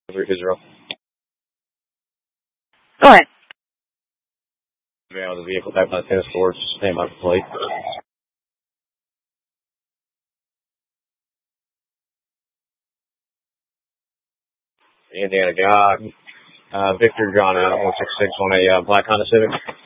Israel. Go ahead. Out of the vehicle back by the tennis courts. Stand by the plate. Indiana guy, Victor John out 166 on a black Honda Civic.